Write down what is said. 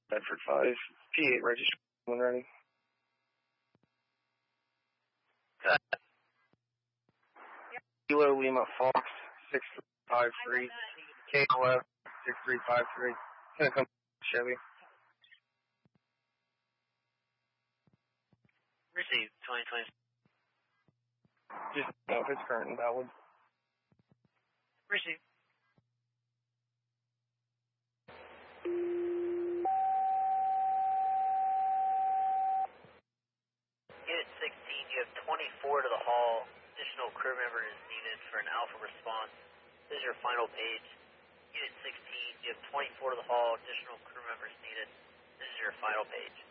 Bedford 5, P8 registration when ready. Kilo Lima Fox 6353, KLF 6353. Gonna come Chevy. Receive 2020. Just know if it's current and valid. Receive. Unit 16, you have 24 to the hall. Additional crew member is needed for an alpha response. This is your final page. Unit 16, you have 24 to the hall. Additional crew members needed. This is your final page.